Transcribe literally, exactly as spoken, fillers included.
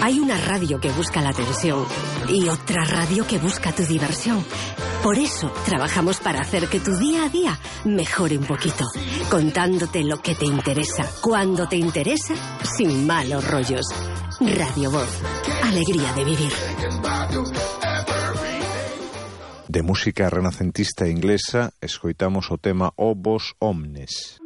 Hay una radio que busca la atención y otra radio que busca tu diversión. Por eso trabajamos para hacer que tu día a día mejore un poquito, contándote lo que te interesa, cuando te interesa, sin malos rollos. Radio Voz, alegría de vivir. De música renacentista inglesa escoitamos o tema O Vos Omnes.